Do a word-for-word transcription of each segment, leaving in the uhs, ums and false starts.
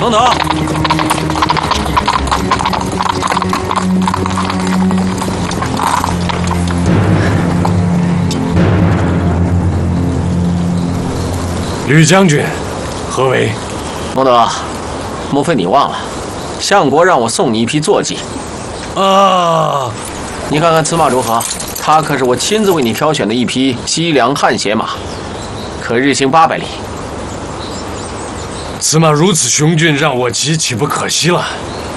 等等！ 吕将军，何为？ 孟德，莫非你忘了，相国让我送你一匹坐骑？ 啊！ 你看看此马如何？它可是我亲自为你挑选的一匹西凉汗血马，可日行八百里。 此马如此雄俊，让我骑岂不可惜了？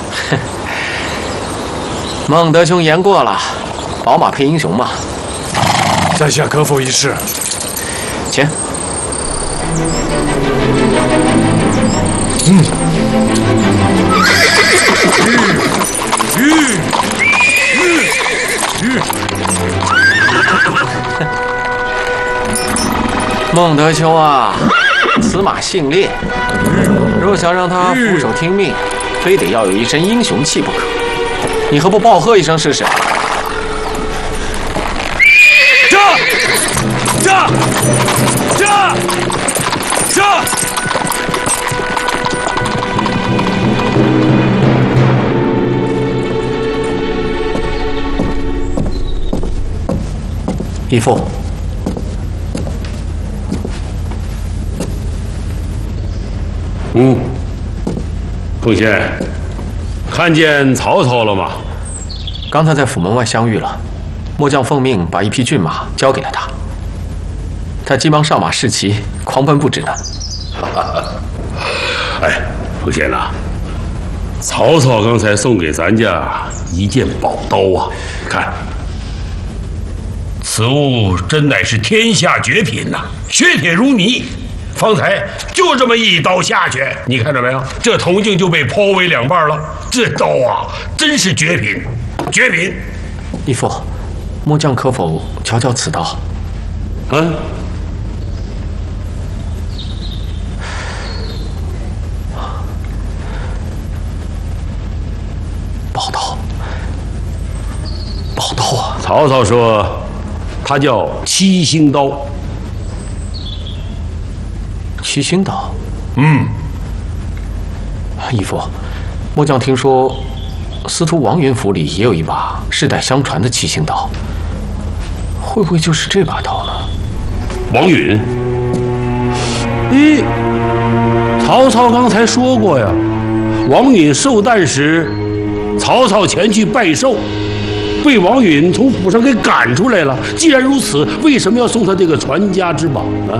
孟德兄言过了，宝马配英雄嘛。 在下可否一试？ 请。 嗯。吁吁吁！ 孟德兄啊，此马姓烈，若想让他俯首听命，非得要有一身英雄气不可。你何不报喝一声试试？ 驾！驾！驾！驾！ 义父， 嗯，奉先，看见曹操了吗？ 刚才在府门外相遇了，末将奉命把一匹骏马交给了他，他急忙上马试骑，狂奔不止呢。 哎，奉先呐，曹操刚才送给咱家一件宝刀啊，看。此物真乃是天下绝品呐、啊，削铁如泥。方才就这么一刀下去，你看到没有？这铜镜就被剖为两半了。这刀啊，真是绝品，绝品！ 义父，末将可否瞧瞧此刀？ 嗯。 宝刀，宝刀啊！ 曹操说。它叫七星刀， 七星刀。 嗯， 义父，末将听说，司徒王允府里也有一把世代相传的七星刀，会不会就是这把刀呢？ 王允，咦，曹操刚才说过呀，王允寿诞时，曹操前去拜寿。被王允从府上给赶出来了。既然如此，为什么要送他这个传家之宝呢？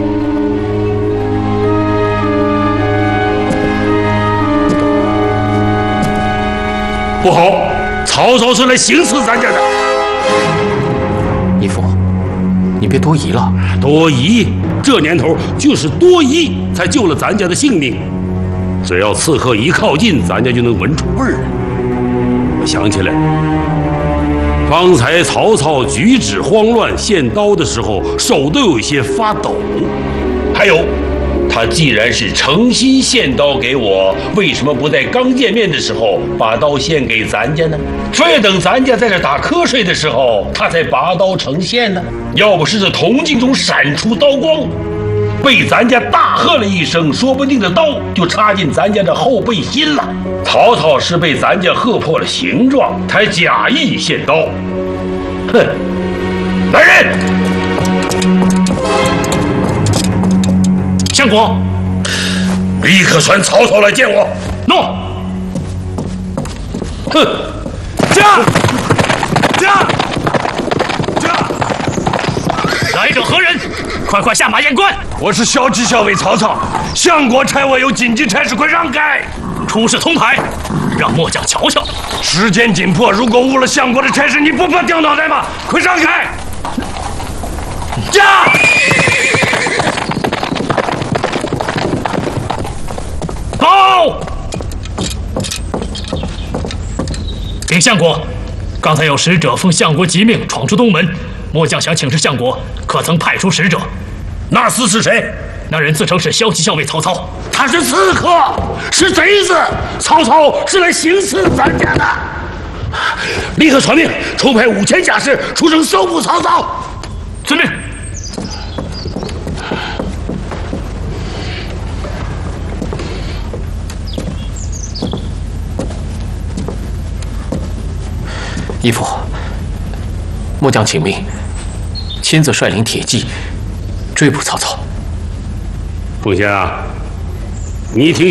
不好，曹操是来行刺咱家的。 义父，你别多疑了。 多疑？这年头就是多疑才救了咱家的性命。只要刺客一靠近，咱家就能闻出味儿来。我想起来了，方才曹操举止慌乱，献刀的时候手都有些发抖。还有，他既然是诚心献刀给我，为什么不在刚见面的时候把刀献给咱家呢？非等咱家在这打瞌睡的时候，他才拔刀呈现呢？要不是这铜镜中闪出刀光，被咱家大喝了一声，说不定这刀就插进咱家的后背心了。曹操是被咱家喝破了形状，才假意献刀。哼！来人！相国，立刻传曹操来见我。诺。哼！驾！驾！驾！ 来者何人？快快下马验官！ 我是骁骑校尉曹操，相国差我有紧急差事，快让开！ 出示铜牌，让末将瞧瞧。 时间紧迫，如果误了相国的差事，你不怕掉脑袋吗？快让开！驾！ 报！禀相国，刚才有使者奉相国急命闯出东门，末将想请示相国，可曾派出使者？ 那厮是谁？ 那人自称是骁骑校尉曹操， 他是刺客，是贼子。曹操是来行刺咱家的，立刻传命，抽派五千甲士出城搜捕曹操。 遵命。 义父，末将请命，亲自率领铁骑追捕曹操。 凤仙啊，你听